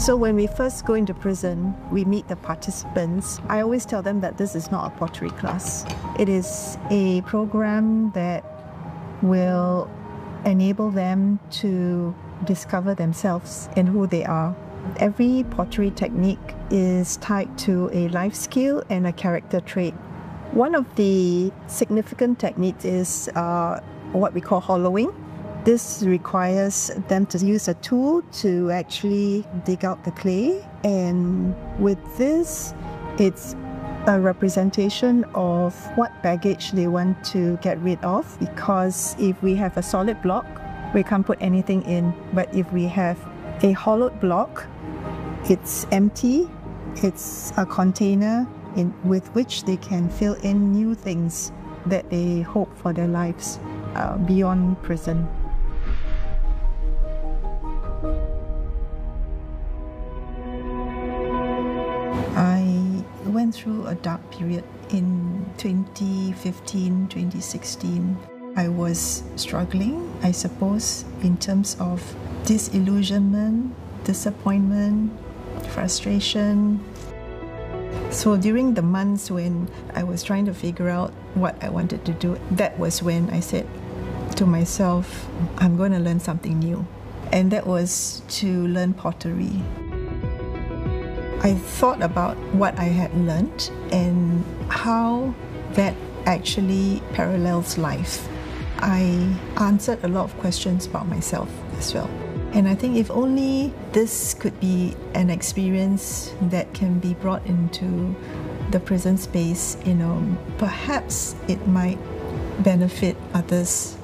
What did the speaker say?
So when we first go into prison, we meet the participants. I always tell them that this is not a pottery class. It is a program that will enable them to discover themselves and who they are. Every pottery technique is tied to a life skill and a character trait. One of the significant techniques is what we call hollowing. This requires them to use a tool to actually dig out the clay, and with this, it's a representation of what baggage they want to get rid of, because if we have a solid block, we can't put anything in. But if we have a hollowed block, it's empty, it's a container with which they can fill in new things that they hope for their lives beyond prison. I went through a dark period in 2015, 2016. I was struggling, I suppose, in terms of disillusionment, disappointment, frustration. So during the months when I was trying to figure out what I wanted to do, that was when I said to myself, I'm going to learn something new. And that was to learn pottery. I thought about what I had learned and how that actually parallels life. I answered a lot of questions about myself as well. And I think if only this could be an experience that can be brought into the prison space, perhaps it might benefit others